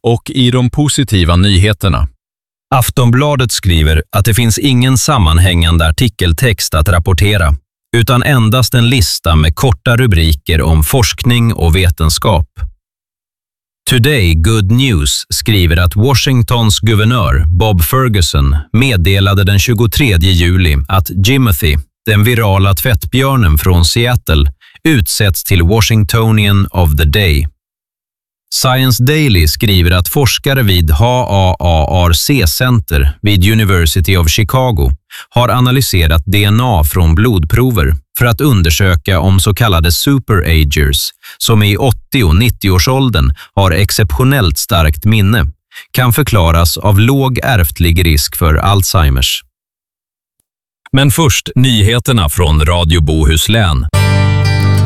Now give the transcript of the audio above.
och i de positiva nyheterna. Aftonbladet skriver att det finns ingen sammanhängande artikeltext att rapportera, utan endast en lista med korta rubriker om forskning och vetenskap. Today Good News skriver att Washingtons guvernör Bob Ferguson meddelade den 23 juli att Jimothy, den virala tvättbjörnen från Seattle, utsätts till Washingtonian of the Day. Science Daily skriver att forskare vid HAARC-center vid University of Chicago har analyserat DNA från blodprover för att undersöka om så kallade superagers, som i 80- och 90-årsåldern har exceptionellt starkt minne, kan förklaras av låg ärftlig risk för Alzheimers. Men först nyheterna från Radio Bohuslän.